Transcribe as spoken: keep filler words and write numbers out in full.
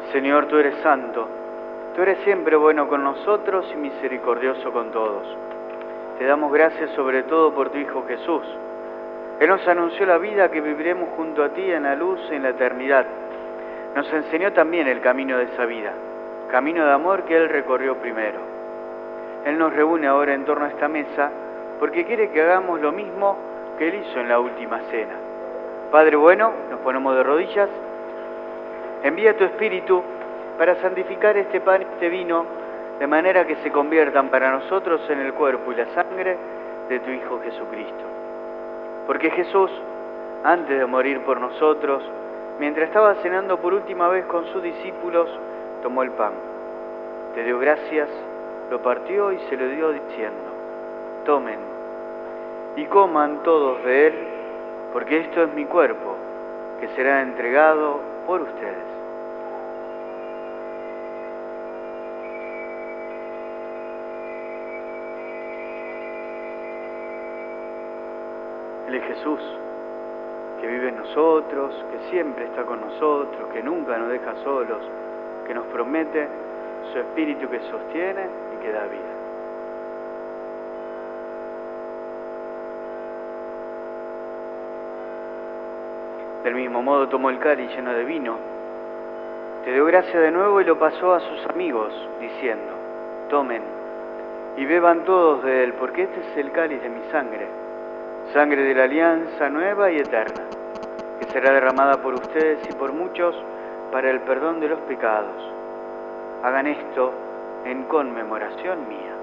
Señor, tú eres santo, tú eres siempre bueno con nosotros y misericordioso con todos. Te damos gracias sobre todo por tu Hijo Jesús. Él nos anunció la vida que viviremos junto a ti en la luz y en la eternidad. Nos enseñó también el camino de esa vida, camino de amor que Él recorrió primero. Él nos reúne ahora en torno a esta mesa porque quiere que hagamos lo mismo que Él hizo en la última cena. Padre bueno, nos ponemos de rodillas. Envía tu Espíritu para santificar este pan y este vino, de manera que se conviertan para nosotros en el cuerpo y la sangre de tu Hijo Jesucristo. Porque Jesús, antes de morir por nosotros, mientras estaba cenando por última vez con sus discípulos, tomó el pan, te dio gracias, lo partió y se lo dio diciendo: tomen y coman todos de él, porque esto es mi cuerpo, que será entregado por ustedes. Él es Jesús, que vive en nosotros, que siempre está con nosotros, que nunca nos deja solos, que nos promete su Espíritu que sostiene y que da vida. Del mismo modo tomó el cáliz lleno de vino, te dio gracia de nuevo y lo pasó a sus amigos, diciendo: tomen y beban todos de él, porque este es el cáliz de mi sangre, sangre de la alianza nueva y eterna, que será derramada por ustedes y por muchos para el perdón de los pecados. Hagan esto en conmemoración mía.